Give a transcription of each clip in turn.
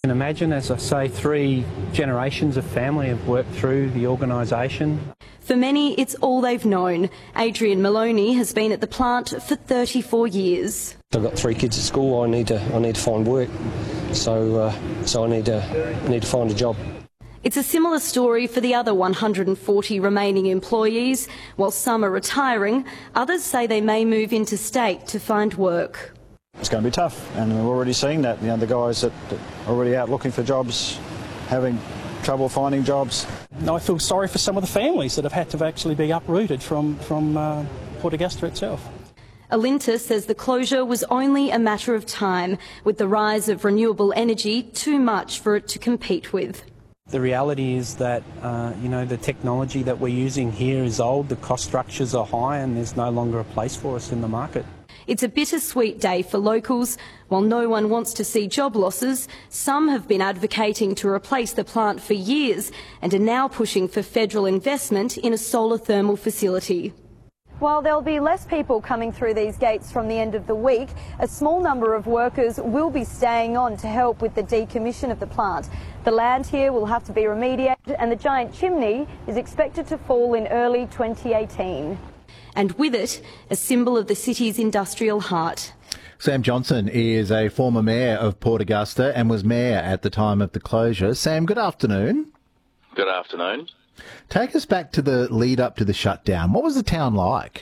And imagine, as I say, 3 generations of family have worked through the organisation. For many, it's all they've known. Adrian Maloney has been at the plant for 34 years. I've got 3 kids at school. I need to find work, so I need to find a job. It's a similar story for the other 140 remaining employees. While some are retiring, others say they may move interstate to find work. It's going to be tough, and we're already seeing that. The guys that are already out looking for jobs, having trouble finding jobs. I feel sorry for some of the families that have had to actually be uprooted from Port Augusta itself. Alinta says the closure was only a matter of time, with the rise of renewable energy too much for it to compete with. The reality is that, the technology that we're using here is old, the cost structures are high, and there's no longer a place for us in the market. It's a bittersweet day for locals. While no one wants to see job losses, some have been advocating to replace the plant for years and are now pushing for federal investment in a solar thermal facility. While there'll be less people coming through these gates from the end of the week, a small number of workers will be staying on to help with the decommission of the plant. The land here will have to be remediated, and the giant chimney is expected to fall in early 2018. And with it, a symbol of the city's industrial heart. Sam Johnson is a former mayor of Port Augusta and was mayor at the time of the closure. Sam, good afternoon. Good afternoon. Take us back to the lead up to the shutdown. What was the town like?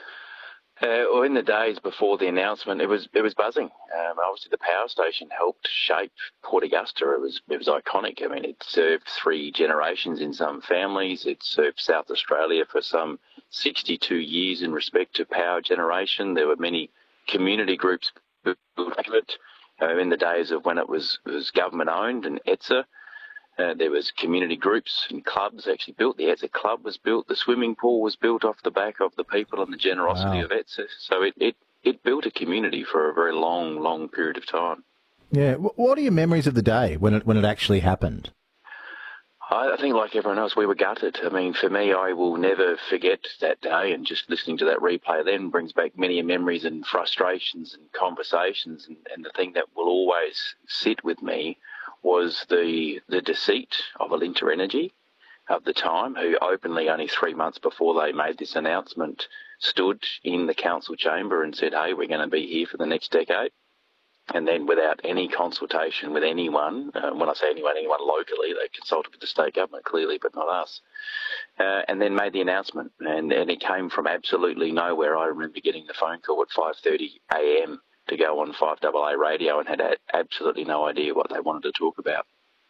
Well, in the days before the announcement, it was buzzing. Obviously, the power station helped shape Port Augusta. It was iconic. I mean, it served 3 generations in some families. It served South Australia for some 62 years in respect to power generation. There were many community groups who built it in the days of when it was government owned, and ETSA. There was community groups and clubs actually built. The ETSA club was built. The swimming pool was built off the back of the people and the generosity of ETSA. So it built a community for a very long period of time. Yeah. What are your memories of the day when it actually happened? I think like everyone else, we were gutted. I mean, for me, I will never forget that day, and just listening to that replay then brings back many memories and frustrations and conversations. And the thing that will always sit with me was the deceit of Alinta Energy of the time, who openly, only 3 months before they made this announcement, stood in the council chamber and said, hey, we're going to be here for the next decade. And then without any consultation with anyone, when I say anyone locally, they consulted with the state government clearly, but not us, and then made the announcement. And it came from absolutely nowhere. I remember getting the phone call at 5:30 a.m. to go on 5AA radio and had absolutely no idea what they wanted to talk about.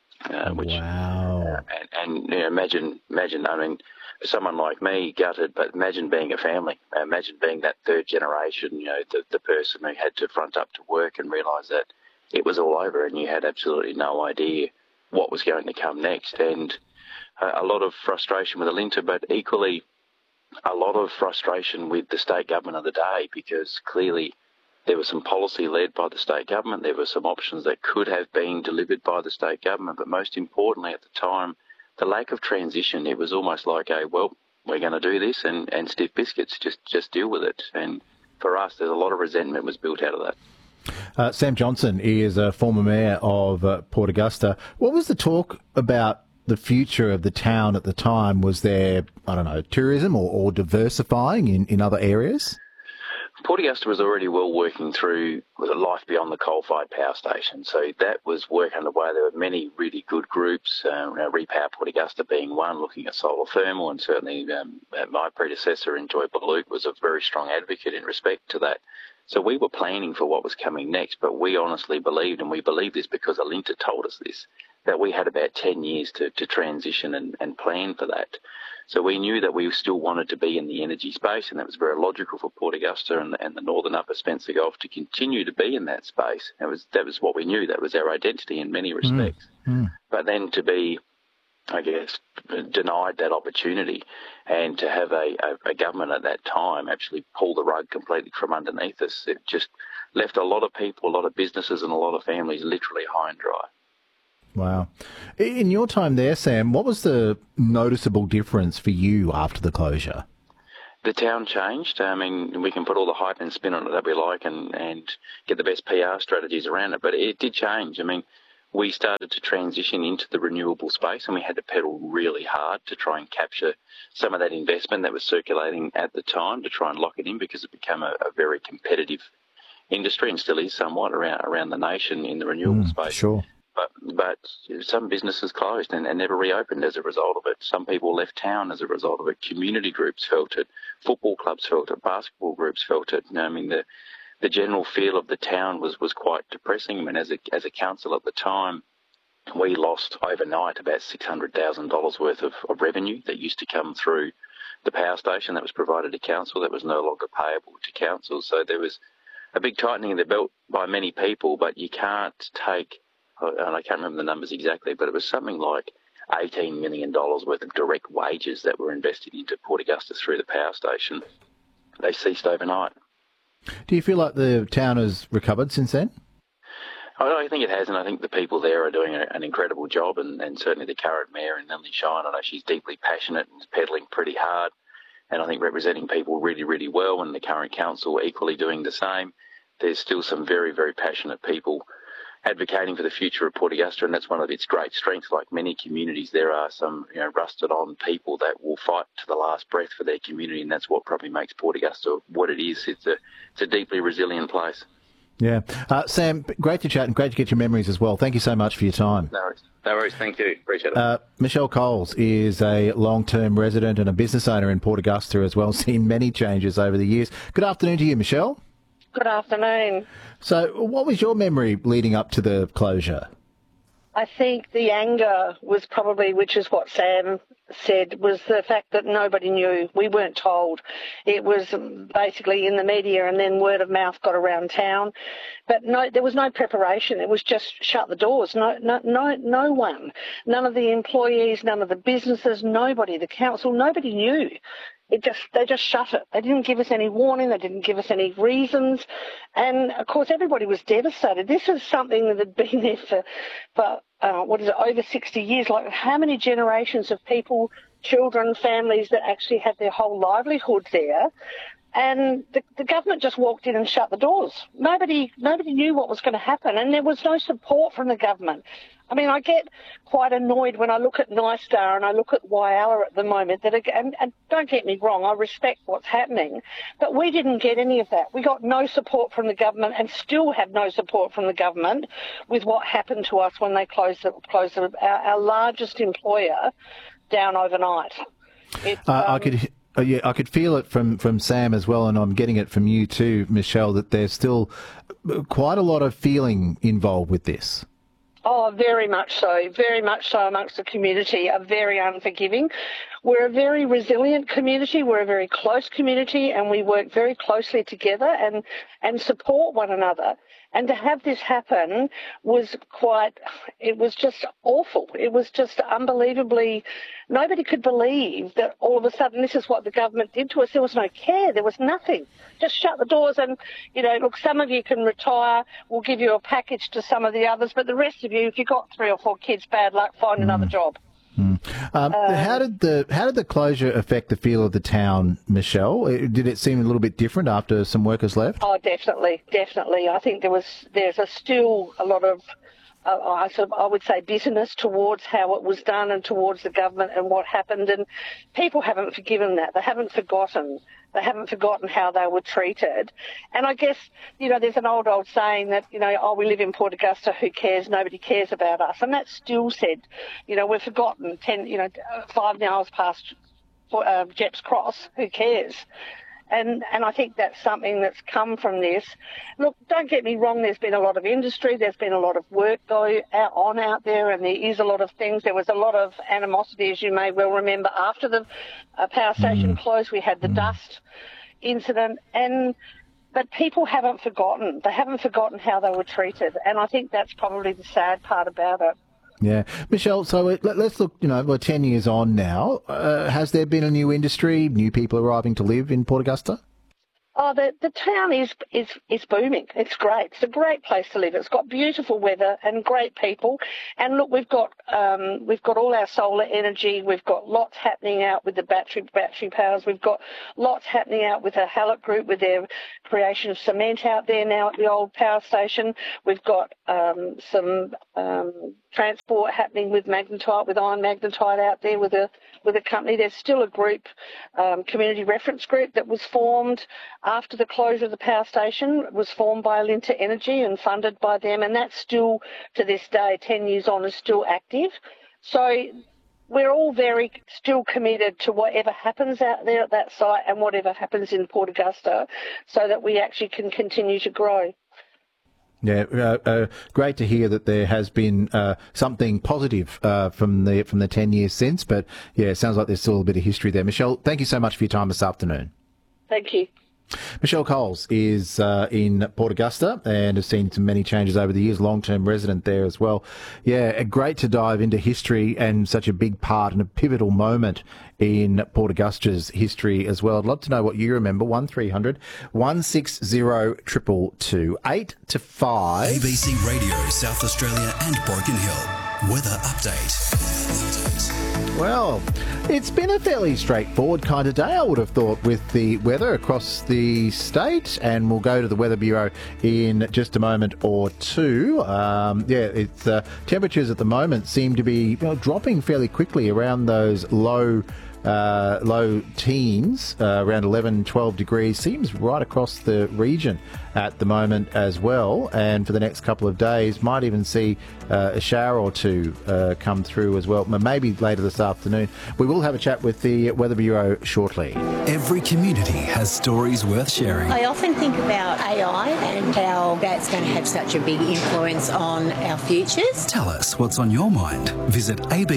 Wow. Imagine, I mean, someone like me, gutted, but imagine being a family. Imagine being that 3rd generation, the person who had to front up to work and realise that it was all over and you had absolutely no idea what was going to come next. And a lot of frustration with Alinta, but equally a lot of frustration with the state government of the day, because clearly there was some policy led by the state government. There were some options that could have been delivered by the state government, but most importantly at the time, the lack of transition. It was almost like we're going to do this and stiff biscuits, just deal with it. And for us, there's a lot of resentment was built out of that. Sam Johnson is a former mayor of Port Augusta. What was the talk about the future of the town at the time? Was there, tourism or diversifying in other areas? Port Augusta was already well working through the life beyond the coal-fired power station, so that was work underway. There were many really good groups, Repower Port Augusta being one, looking at solar thermal, and certainly my predecessor in Joy Baluch was a very strong advocate in respect to that. So we were planning for what was coming next, but we honestly believed, and we believe this because Alinta told us this, that we had about 10 years to transition and plan for that. So we knew that we still wanted to be in the energy space, and that was very logical for Port Augusta and the northern Upper Spencer Gulf to continue to be in that space. That was what we knew. That was our identity in many respects. But then to be, I guess, denied that opportunity, and to have a government at that time actually pull the rug completely from underneath us, it just left a lot of people, a lot of businesses and a lot of families literally high and dry. Wow. In your time there, Sam, what was the noticeable difference for you after the closure? The town changed. I mean, we can put all the hype and spin on it that we like and get the best PR strategies around it, but it did change. I mean, we started to transition into the renewable space, and we had to pedal really hard to try and capture some of that investment that was circulating at the time to try and lock it in, because it became a very competitive industry, and still is somewhat around the nation in the renewable space. Sure. But some businesses closed and never reopened as a result of it. Some people left town as a result of it. Community groups felt it. Football clubs felt it. Basketball groups felt it. I mean, the general feel of the town was quite depressing. I mean, as a council at the time, we lost overnight about $600,000 worth of revenue that used to come through the power station that was provided to council that was no longer payable to council. So there was a big tightening of the belt by many people, but you can't take, and I can't remember the numbers exactly, but it was something like $18 million worth of direct wages that were invested into Port Augusta through the power station. They ceased overnight. Do you feel like the town has recovered since then? I think it has, and I think the people there are doing an incredible job, and certainly the current mayor, Melanie Shine, I know she's deeply passionate and pedalling pretty hard, and I think representing people really, really well, and the current council equally doing the same. There's still some very, very passionate people advocating for the future of Port Augusta, and that's one of its great strengths. Like many communities, there are some rusted-on people that will fight to the last breath for their community, and that's what probably makes Port Augusta what it is. It's a deeply resilient place. Yeah. Sam, great to chat and great to get your memories as well. Thank you so much for your time. No worries. Thank you. Appreciate it. Michelle Coles is a long-term resident and a business owner in Port Augusta as well, seen many changes over the years. Good afternoon to you, Michelle. Good afternoon. So what was your memory leading up to the closure? I think the anger was probably, which is what Sam said, was the fact that nobody knew. We weren't told. It was basically in the media, and then word of mouth got around town. But no, there was no preparation. It was just shut the doors. No one. None of the employees, none of the businesses, nobody, the council, nobody knew. They just shut it. They didn't give us any warning. They didn't give us any reasons. And, of course, everybody was devastated. This is something that had been there for over 60 years. Like, how many generations of people, children, families that actually had their whole livelihood there? And the government just walked in and shut the doors. Nobody knew what was going to happen, and there was no support from the government. I mean, I get quite annoyed when I look at NiStar and I look at Whyalla at the moment. And don't get me wrong, I respect what's happening, but we didn't get any of that. We got no support from the government, and still have no support from the government with what happened to us when they closed our largest employer down overnight. I could feel it from Sam as well, and I'm getting it from you too, Michelle, that there's still quite a lot of feeling involved with this. Oh, very much so amongst the community, are very unforgiving. We're a very resilient community, we're a very close community, and we work very closely together and support one another. And to have this happen it was just awful. It was just unbelievably, nobody could believe that all of a sudden this is what the government did to us. There was no care, there was nothing. Just shut the doors and, look, some of you can retire, we'll give you a package to some of the others, but the rest of you, if you've got 3 or 4 kids, bad luck, find another job. How did the closure affect the feel of the town, Michelle? Did it seem a little bit different after some workers left? Oh, definitely. I think there's still a lot of, I would say, bitterness towards how it was done and towards the government and what happened. And people haven't forgiven that. They haven't forgotten. They haven't forgotten how they were treated. And I guess, there's an old saying that, we live in Port Augusta, who cares? Nobody cares about us. And that's still said. We've forgotten 5 hours past Jepp's Cross. Who cares? And I think that's something that's come from this. Look, don't get me wrong, there's been a lot of industry, there's been a lot of work out there, and there is a lot of things. There was a lot of animosity, as you may well remember, after the power station closed. We had the dust incident, but people haven't forgotten. They haven't forgotten how they were treated, and I think that's probably the sad part about it. Yeah. Michelle, so let's look, we're 10 years on now. Has there been a new industry, new people arriving to live in Port Augusta? Oh, the town is booming. It's great. It's a great place to live. It's got beautiful weather and great people. And look, we've got all our solar energy. We've got lots happening out with the battery powers. We've got lots happening out with the Hallett Group with their creation of cement out there now at the old power station. We've got some transport happening with magnetite, with iron magnetite out there with a company. There's still a group, community reference group that was formed after the closure of the power station. It was formed by Alinta Energy and funded by them, and that's still, to this day, 10 years on, is still active. So we're all very still committed to whatever happens out there at that site and whatever happens in Port Augusta, so that we actually can continue to grow. Yeah, great to hear that there has been something positive from the 10 years since. But yeah, it sounds like there's still a bit of history there. Michelle, thank you so much for your time this afternoon. Thank you. Michelle Coles is in Port Augusta and has seen some many changes over the years, long-term resident there as well. Yeah, great to dive into history and such a big part and a pivotal moment in Port Augusta's history as well. I'd love to know what you remember. 1300 160 222 8 to 5. ABC Radio South Australia and Broken Hill. Weather update. Well, it's been a fairly straightforward kind of day, I would have thought, with the weather across the state, and we'll go to the Weather Bureau in just a moment or two. It's temperatures at the moment seem to be dropping fairly quickly around those low teens, around 11, 12 degrees. Seems right across the region at the moment as well, and for the next couple of days might even see a shower or two come through as well, maybe later this afternoon. We will have a chat with the Weather Bureau shortly. Every community has stories worth sharing. I often think about AI and how that's going to have such a big influence on our futures. Tell us what's on your mind. Visit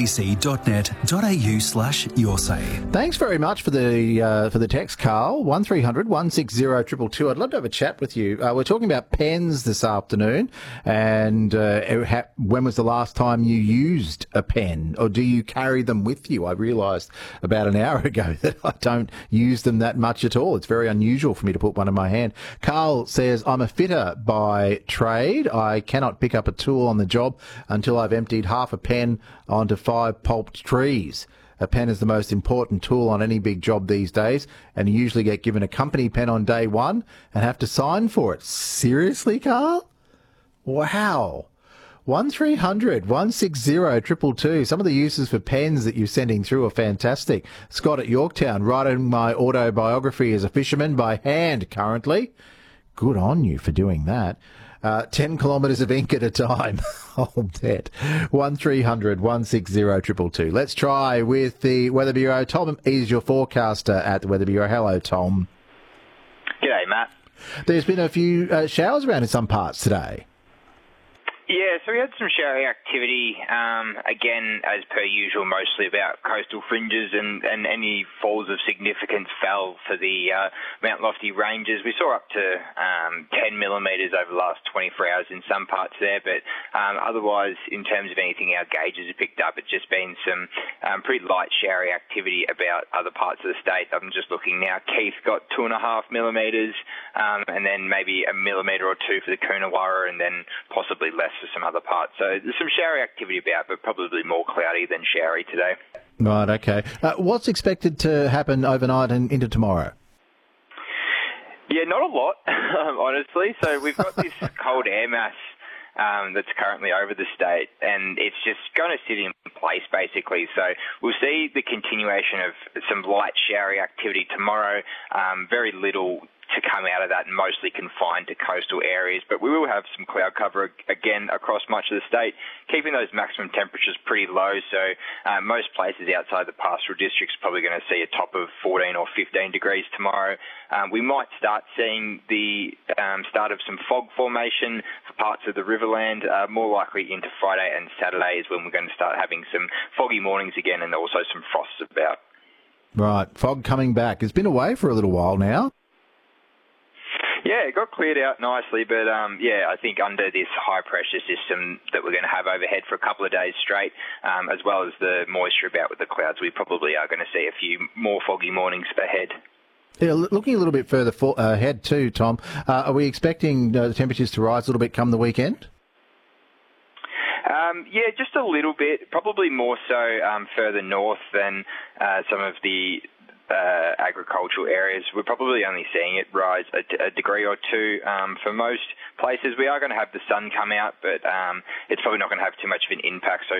abc.net.au/yoursay. Thanks very much for the text, Carl. 1300 160 222. I'd love to have a chat with you. We're talking about pens this afternoon, and when was the last time you used a pen, or do you carry them with you? I realised about an hour ago that I don't use them that much at all. It's very unusual for me to put one in my hand. Carl says, I'm a fitter by trade. I cannot pick up a tool on the job until I've emptied half a pen onto 5 pulped trees. A pen is the most important tool on any big job these days, and you usually get given a company pen on day one and have to sign for it. Seriously, Carl? Wow. 1300 160 222. Some of the uses for pens that you're sending through are fantastic. Scott at Yorktown, writing my autobiography as a fisherman by hand currently. Good on you for doing that. 10 kilometres of ink at a time. I'll bet. 1300 160 222. Let's try with the Weather Bureau. Tom is your forecaster at the Weather Bureau. Hello, Tom. G'day, Matt. There's been a few showers around in some parts today. Yeah, so we had some showery activity, again, as per usual, mostly about coastal fringes and any falls of significance fell for the Mount Lofty ranges. We saw up to 10 millimetres over the last 24 hours in some parts there, but otherwise, in terms of anything our gauges have picked up, it's just been some pretty light showery activity about other parts of the state. I'm just looking now. Keith got 2.5 millimetres, and then maybe 1 millimetre or 2 for the Coonawarra, and then possibly less for some other parts. So there's some showery activity about, but probably more cloudy than showery today. Right, okay. What's expected to happen overnight and into tomorrow? Yeah, not a lot, honestly. So we've got this cold air mass that's currently over the state, and it's just going to sit in place, basically. So we'll see the continuation of some light showery activity tomorrow, very little to come out of that, mostly confined to coastal areas. But we will have some cloud cover again across much of the state, keeping those maximum temperatures pretty low. So most places outside the pastoral districts are probably going to see a top of 14 or 15 degrees tomorrow. We might start seeing the start of some fog formation for parts of the Riverland, more likely into Friday and Saturday is when we're going to start having some foggy mornings again, and also some frosts about. Right, fog coming back. It's been away for a little while now. Yeah, it got cleared out nicely, but I think under this high-pressure system that we're going to have overhead for a couple of days straight, as well as the moisture about with the clouds, we probably are going to see a few more foggy mornings ahead. Yeah, looking a little bit further ahead too, Tom, are we expecting the temperatures to rise a little bit come the weekend? Yeah, just a little bit, probably more so further north than some of the agricultural areas. We're probably only seeing it rise a degree or two for most places. We are going to have the sun come out, but it's probably not going to have too much of an impact. So